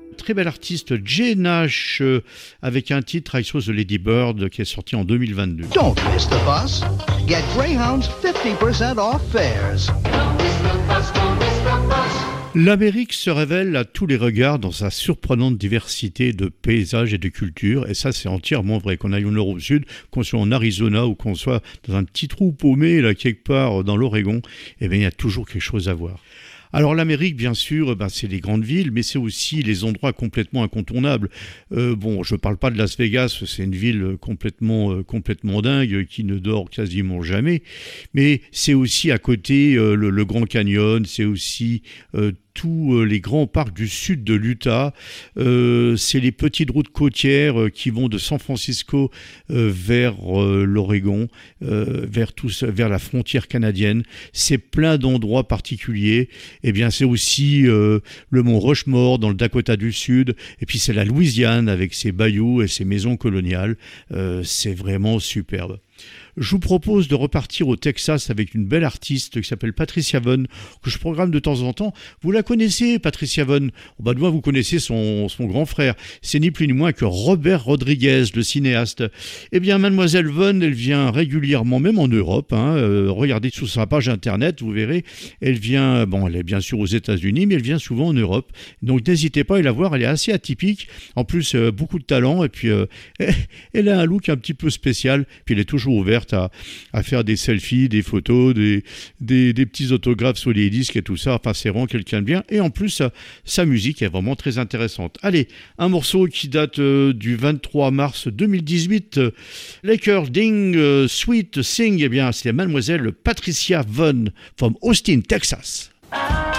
Très bel artiste, Jay Nash, avec un titre I Saw the Lady Bird qui est sorti en 2022. Don't miss the bus. Get Greyhound's 50% off fares. Don't miss the bus, don't miss the bus. L'Amérique se révèle à tous les regards dans sa surprenante diversité de paysages et de cultures, et ça c'est entièrement vrai, qu'on aille au nord ou au sud, qu'on soit en Arizona ou qu'on soit dans un petit trou paumé là quelque part dans l'Oregon, eh bien il y a toujours quelque chose à voir. Alors l'Amérique, bien sûr, c'est les grandes villes, mais c'est aussi les endroits complètement incontournables. Je parle pas de Las Vegas, c'est une ville complètement dingue qui ne dort quasiment jamais, mais c'est aussi à côté le Grand Canyon, c'est aussi tous les grands parcs du sud de l'Utah, c'est les petites routes côtières qui vont de San Francisco vers l'Oregon, vers la frontière canadienne. C'est plein d'endroits particuliers. Eh bien, c'est aussi le mont Rushmore dans le Dakota du Sud, et puis c'est la Louisiane avec ses bayous et ses maisons coloniales. C'est vraiment superbe. Je vous propose de repartir au Texas avec une belle artiste qui s'appelle Patricia Vaughn, que je programme de temps en temps. Vous la connaissez, Patricia Vaughn? De moi, vous connaissez son grand frère. C'est ni plus ni moins que Robert Rodriguez, le cinéaste. Eh bien, Mademoiselle Vaughn, elle vient régulièrement, même en Europe. Regardez sur sa page internet, vous verrez. Elle est bien sûr aux États-Unis, mais elle vient souvent en Europe. Donc, n'hésitez pas à la voir, elle est assez atypique. En plus, beaucoup de talent. Et puis, elle a un look un petit peu spécial. Puis, elle est toujours ouverte à faire des selfies, des photos, des petits autographes sur les disques et tout ça. Enfin, c'est vraiment quelqu'un de bien. Et en plus, sa musique est vraiment très intéressante. Allez, un morceau qui date du 23 mars 2018. Laker Ding Sweet Sing, eh bien, c'est Mademoiselle Patricia Vaughn from Austin, Texas.